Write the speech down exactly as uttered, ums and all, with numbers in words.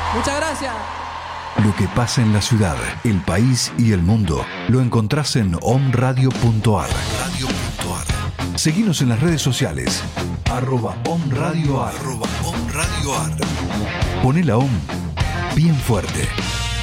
Muchas gracias. Lo que pasa en la ciudad, el país y el mundo lo encontrás en omradio punto ar. Seguinos en las redes sociales. Arroba omradioar. Arroba omradioar. Poné la om bien fuerte.